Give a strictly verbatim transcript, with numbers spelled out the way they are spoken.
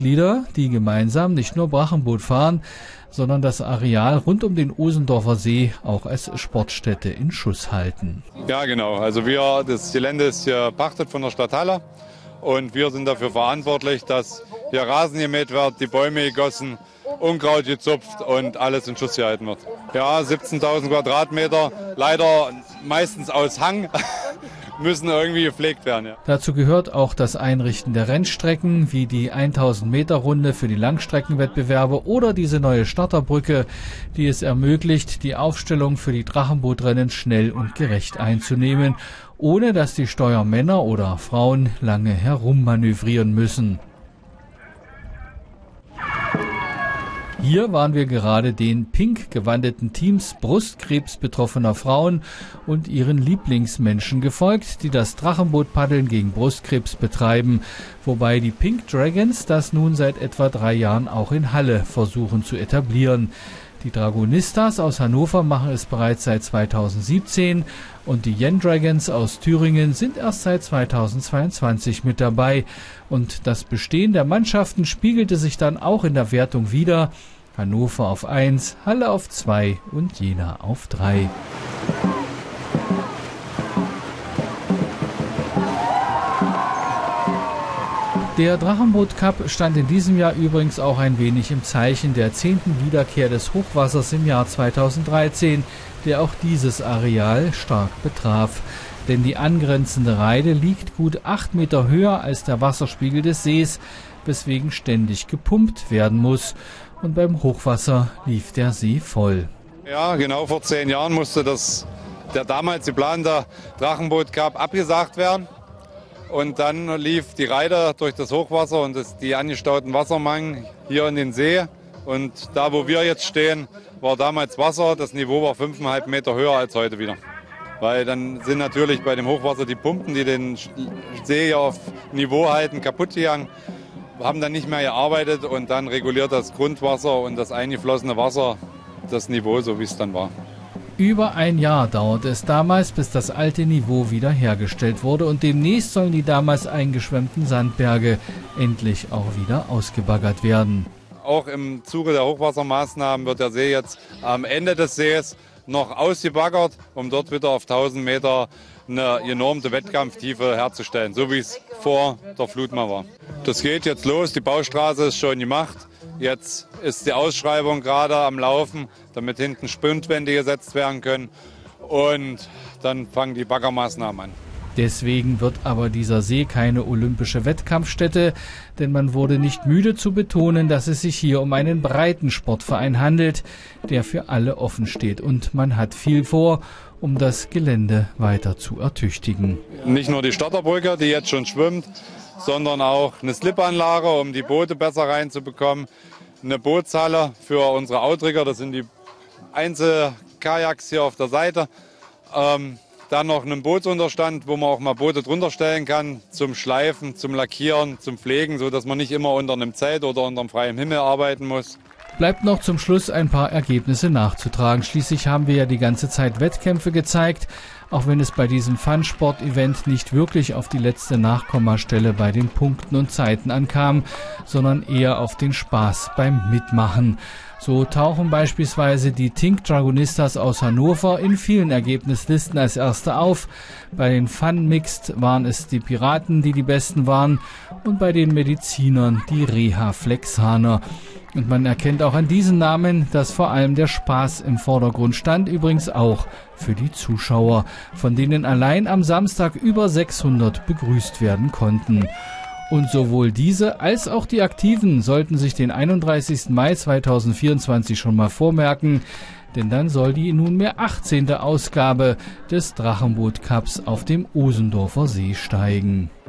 Lieder, die gemeinsam nicht nur Drachenboot fahren, sondern das Areal rund um den Osendorfer See auch als Sportstätte in Schuss halten. Ja, genau. Also wir, das Gelände ist hier pachtet von der Stadt Halle und wir sind dafür verantwortlich, dass hier Rasen gemäht wird, die Bäume gegossen, Unkraut gezupft und alles in Schuss gehalten wird. Ja, siebzehntausend Quadratmeter, leider meistens aus Hang. Müssen irgendwie gepflegt werden. Ja. Dazu gehört auch das Einrichten der Rennstrecken, wie die tausend Meter Runde für die Langstreckenwettbewerbe oder diese neue Starterbrücke, die es ermöglicht, die Aufstellung für die Drachenbootrennen schnell und gerecht einzunehmen, ohne dass die Steuermänner oder Frauen lange herummanövrieren müssen. Hier waren wir gerade den pink gewandeten Teams brustkrebsbetroffener Frauen und ihren Lieblingsmenschen gefolgt, die das Drachenbootpaddeln gegen Brustkrebs betreiben, wobei die Pink Dragons das nun seit etwa drei Jahren auch in Halle versuchen zu etablieren. Die Dragonistas aus Hannover machen es bereits seit zweitausendsiebzehn und die Yen Dragons aus Thüringen sind erst seit zweitausendzweiundzwanzig mit dabei. Und das Bestehen der Mannschaften spiegelte sich dann auch in der Wertung wider. Hannover auf eins, Halle auf zwei und Jena auf drei. Der Drachenboot Cup stand in diesem Jahr übrigens auch ein wenig im Zeichen der zehnten Wiederkehr des Hochwassers im Jahr zweitausenddreizehn, der auch dieses Areal stark betraf. Denn die angrenzende Reide liegt gut acht Meter höher als der Wasserspiegel des Sees, weswegen ständig gepumpt werden muss. Und beim Hochwasser lief der See voll. Ja, genau vor zehn Jahren musste das, der damals geplante Drachenboot Cup abgesagt werden. Und dann lief die Reide durch das Hochwasser und das, die angestauten Wassermengen hier in den See. Und da, wo wir jetzt stehen, war damals Wasser. Das Niveau war fünfeinhalb Meter höher als heute wieder. Weil dann sind natürlich bei dem Hochwasser die Pumpen, die den See auf Niveau halten, kaputt gegangen, haben dann nicht mehr gearbeitet und dann reguliert das Grundwasser und das eingeflossene Wasser das Niveau, so wie es dann war. Über ein Jahr dauerte es damals, bis das alte Niveau wiederhergestellt wurde und demnächst sollen die damals eingeschwemmten Sandberge endlich auch wieder ausgebaggert werden. Auch im Zuge der Hochwassermaßnahmen wird der See jetzt am Ende des Sees noch ausgebaggert, um dort wieder auf tausend Meter eine genormte Wettkampftiefe herzustellen, so wie es vor der Flut mal war. Das geht jetzt los, die Baustraße ist schon gemacht. Jetzt ist die Ausschreibung gerade am Laufen, damit hinten Spundwände gesetzt werden können. Und dann fangen die Baggermaßnahmen an. Deswegen wird aber dieser See keine olympische Wettkampfstätte, denn man wurde nicht müde zu betonen, dass es sich hier um einen Breitensportverein handelt, der für alle offen steht. Und man hat viel vor, um das Gelände weiter zu ertüchtigen. Nicht nur die Starterbrücke, die jetzt schon schwimmt, sondern auch eine Slipanlage, um die Boote besser reinzubekommen. Eine Bootshalle für unsere Outrigger, das sind die Einzelkajaks hier auf der Seite. Ähm, dann noch einen Bootsunterstand, wo man auch mal Boote drunter stellen kann, zum Schleifen, zum Lackieren, zum Pflegen, sodass man nicht immer unter einem Zelt oder unter einem freien Himmel arbeiten muss. Bleibt noch zum Schluss ein paar Ergebnisse nachzutragen. Schließlich haben wir ja die ganze Zeit Wettkämpfe gezeigt, auch wenn es bei diesem Fun-Sport-Event nicht wirklich auf die letzte Nachkommastelle bei den Punkten und Zeiten ankam, sondern eher auf den Spaß beim Mitmachen. So tauchen beispielsweise die Pink Dragonistas aus Hannover in vielen Ergebnislisten als Erste auf. Bei den Fun Mixed waren es die Piraten, die die Besten waren, und bei den Medizinern die Reha Flexaner. Und man erkennt auch an diesen Namen, dass vor allem der Spaß im Vordergrund stand, übrigens auch für die Zuschauer, von denen allein am Samstag über sechshundert begrüßt werden konnten. Und sowohl diese als auch die Aktiven sollten sich den einunddreißigsten Mai zweitausendvierundzwanzig schon mal vormerken, denn dann soll die nunmehr achtzehnte Ausgabe des Drachenboot Cups auf dem Osendorfer See steigen.